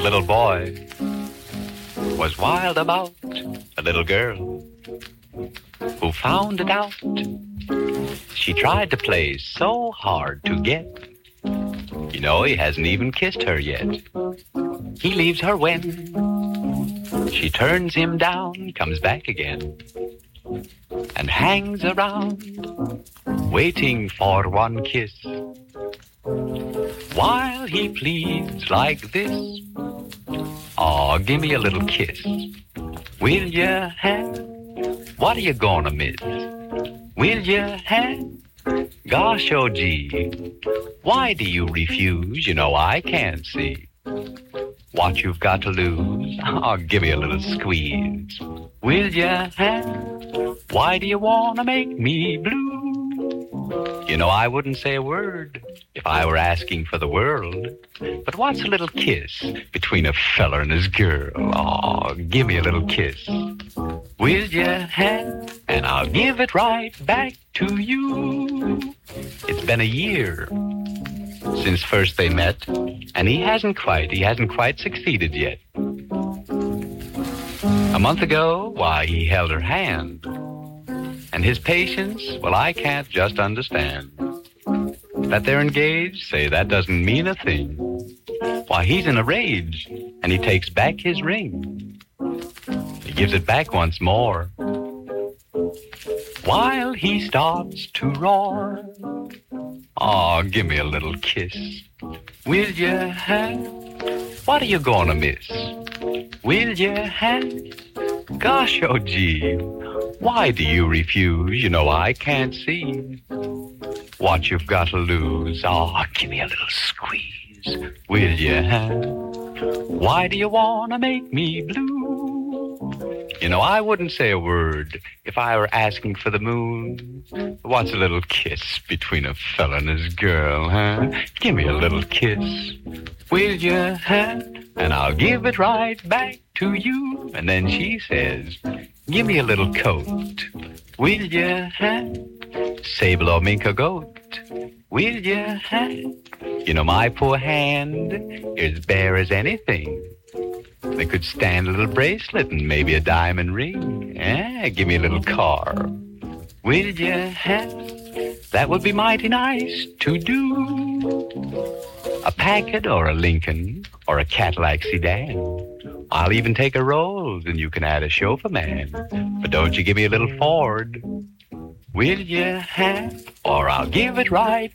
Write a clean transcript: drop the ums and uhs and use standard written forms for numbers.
Little boy was wild about a little girl who found it out. She tried to play so hard to get. You know, he hasn't even kissed her yet. He leaves her when she turns him down, comes back again, and hangs around, waiting for one kiss. While he pleads like this, "Aw, give me a little kiss. Will you have? What are you gonna miss? Will you have? Gosh, oh gee, why do you refuse? You know I can't see what you've got to lose. Oh, give me a little squeeze. Will you have? Why do you wanna make me blue? You know I wouldn't say a word if I were asking for the world. But what's a little kiss between a feller and his girl? Oh, give me a little kiss. Will you have? And I'll give it right back to you." It's been a year since first they met, and he hasn't quite succeeded yet. A month ago, why, he held her hand. And his patience, well, I can't just understand. That they're engaged, say that doesn't mean a thing. Why, he's in a rage, and he takes back his ring. He gives it back once more, while he starts to roar. "Aw, give me a little kiss. Will you have? What are you gonna miss? Will you have? Gosh, oh gee, why do you refuse? You know I can't see what you've got to lose. Aw, give me a little squeeze. Will you have? Why do you wanna make me blue? You know, I wouldn't say a word if I were asking for the moon. What's a little kiss between a fella and his girl, huh? Give me a little kiss. Will you have? And I'll give it right back to you." And then she says, "Give me a little coat. Will you have? Sable or mink or goat? Will you have? You know, my poor hand is bare as anything. They could stand a little bracelet and maybe a diamond ring. Give me a little car. Will you have? That would be mighty nice to do. A Packard or a Lincoln or a Cadillac sedan. I'll even take a Rolls and you can add a chauffeur man. But don't you give me a little Ford. Will you have? Or I'll give it right